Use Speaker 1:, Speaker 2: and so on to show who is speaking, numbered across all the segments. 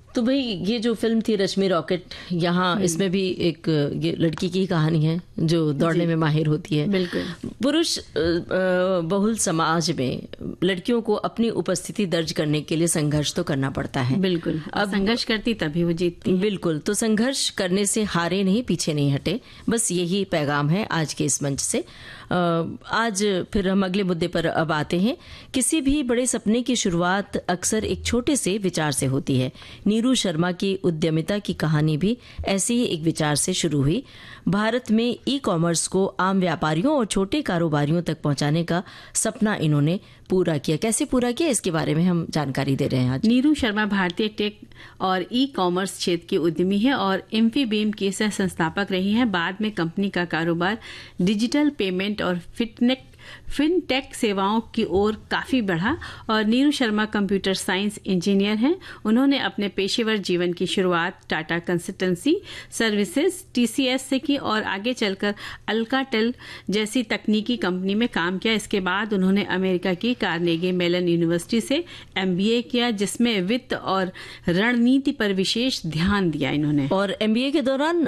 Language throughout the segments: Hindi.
Speaker 1: तो भाई ये जो फिल्म थी रश्मि रॉकेट, यहाँ इसमें भी एक ये लड़की की कहानी है जो दौड़ने में माहिर होती है।
Speaker 2: बिल्कुल।
Speaker 1: पुरुष बहुल समाज में लड़कियों को अपनी उपस्थिति दर्ज करने के लिए संघर्ष तो करना पड़ता है।
Speaker 2: बिल्कुल। अब संघर्ष करती तभी वो जीतती।
Speaker 1: बिल्कुल। तो संघर्ष करने से हारे नहीं, पीछे नहीं हटे, बस यही पैगाम है आज के इस मंच से। आज फिर हम अगले मुद्दे पर अब आते हैं। किसी भी बड़े सपने की शुरुआत अक्सर एक छोटे से विचार से होती है। नीरू शर्मा की उद्यमिता की कहानी भी ऐसे ही एक विचार से शुरू हुई। भारत में ई कॉमर्स को आम व्यापारियों और छोटे कारोबारियों तक पहुंचाने का सपना इन्होंने पूरा किया। कैसे पूरा किया, इसके बारे में हम जानकारी दे रहे हैं आज।
Speaker 2: नीरू शर्मा भारतीय टेक और ई कॉमर्स क्षेत्र की उद्यमी है और इंफीबीम की सह संस्थापक रही हैं। बाद में कंपनी का कारोबार डिजिटल पेमेंट और फिनटेक सेवाओं की ओर काफी बढ़ा और Neeru Sharma computer science engineer हैं। उन्होंने अपने पेशेवर जीवन की शुरुआत टाटा कंसल्टेंसी सर्विसेज TCS से की और आगे चलकर अल्काटेल जैसी तकनीकी कंपनी में काम किया। इसके बाद उन्होंने अमेरिका की कार्नेगी मेलन यूनिवर्सिटी से MBA किया, जिसमें वित्त और रणनीति पर विशेष ध्यान दिया इन्होंने।
Speaker 1: और MBA के दौरान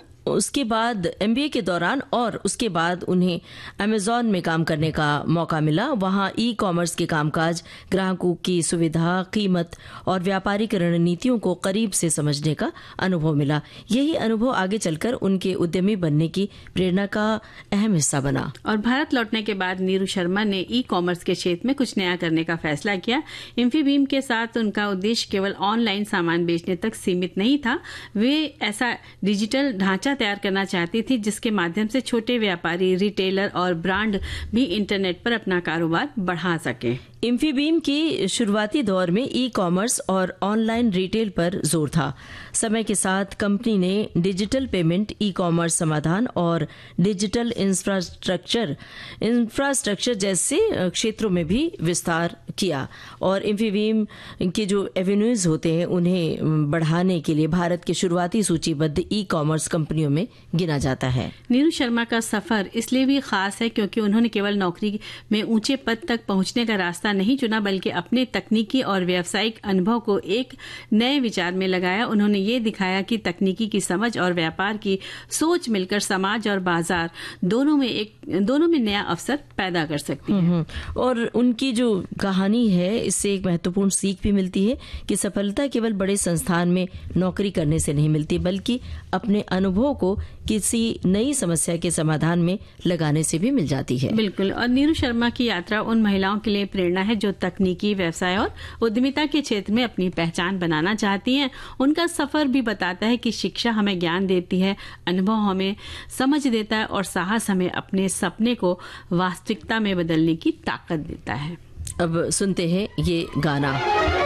Speaker 1: और उसके बाद उन्हें अमेज़न में काम करने का मौका मिला। वहां ई कॉमर्स के कामकाज, ग्राहकों की सुविधा, कीमत और व्यापारिक रणनीतियों को करीब से समझने का अनुभव मिला। यही अनुभव आगे चलकर उनके उद्यमी बनने की प्रेरणा का अहम हिस्सा बना।
Speaker 2: और भारत लौटने के बाद नीरू शर्मा ने ई कॉमर्स के क्षेत्र में कुछ नया करने का फैसला किया। इंफीबीम के साथ उनका उद्देश्य केवल ऑनलाइन सामान बेचने तक सीमित नहीं था। वे ऐसा डिजिटल ढांचा तैयार करना चाहती थी जिसके माध्यम से छोटे व्यापारी, रिटेलर और ब्रांड भी इंटरनेट पर अपना कारोबार बढ़ा सके।
Speaker 1: इंफीबीम की शुरुआती दौर में ई कॉमर्स और ऑनलाइन रिटेल पर जोर था। समय के साथ कंपनी ने डिजिटल पेमेंट, ई कॉमर्स समाधान और डिजिटल इंफ्रास्ट्रक्चर जैसे क्षेत्रों में भी विस्तार किया। और इंफीबीम के जो एवेन्यूज होते हैं उन्हें बढ़ाने के लिए भारत के शुरुआती सूचीबद्ध ई कॉमर्स कंपनियों में गिना जाता है।
Speaker 2: नीरू शर्मा का सफर इसलिए भी खास है क्योंकि उन्होंने केवल नौकरी में ऊंचे पद तक पहुंचने का रास्ता नहीं चुना, बल्कि अपने तकनीकी और व्यावसायिक अनुभव को एक नए विचार में लगाया। उन्होंने ये दिखाया कि तकनीकी की समझ और व्यापार की सोच मिलकर समाज और बाजार दोनों में नया अवसर पैदा कर सकती है।
Speaker 1: और उनकी जो कहानी है, इससे एक महत्वपूर्ण सीख भी मिलती है कि सफलता केवल बड़े संस्थान में नौकरी करने से नहीं मिलती, बल्कि अपने अनुभव को किसी नई समस्या के समाधान में लगाने से भी मिल जाती है।
Speaker 2: बिल्कुल। और नीरू शर्मा की यात्रा उन महिलाओं के लिए प्रेरणा है जो तकनीकी, व्यवसाय और उद्यमिता के क्षेत्र में अपनी पहचान बनाना चाहती हैं। उनका सफर भी बताता है कि शिक्षा हमें ज्ञान देती है, अनुभव हमें समझ देता है और साहस हमें अपने सपने को वास्तविकता में बदलने की ताकत देता है।
Speaker 1: अब सुनते हैं ये गाना।